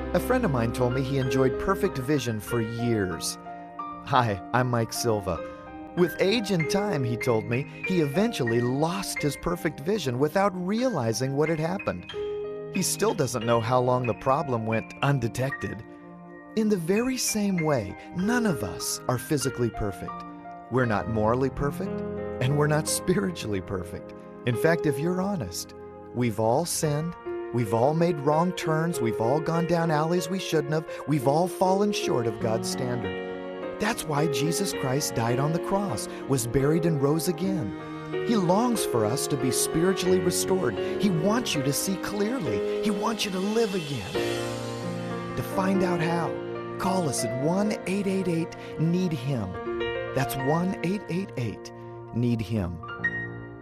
A friend of mine told me he enjoyed perfect vision for years. Hi, I'm Mike Silva. With age and time, he told me, he eventually lost his perfect vision without realizing what had happened. He still doesn't know how long the problem went undetected. In the very same way, none of us are physically perfect. We're not morally perfect, and we're not spiritually perfect. In fact, if you're honest, we've all sinned, we've all made wrong turns, we've all gone down alleys we shouldn't have, we've all fallen short of God's standard. That's why Jesus Christ died on the cross, was buried and rose again. He longs for us to be spiritually restored. He wants you to see clearly. He wants you to live again. To find out how, call us at 1-888-NEED-HIM. That's 1-888-NEED-HIM.